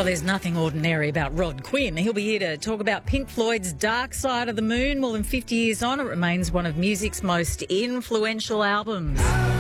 Well, there's nothing ordinary about Rod Quinn. He'll be here to talk about Pink Floyd's Dark Side of the Moon. More than 50 years on, it remains one of music's most influential albums.